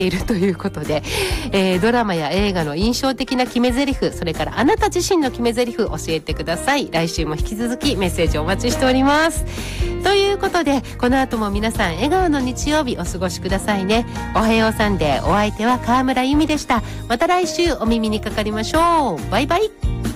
いるということで、ドラマや映画の印象的な決め台詞、それからあなた自身の決め台詞教えてください。来週も引き続きメッセージお待ちしております。ということで、この後も皆さん笑顔の日曜日お過ごしくださいね。おはようサンデー、お相手は川村由美でした。また来週お耳にかかりましょう。バイバイ。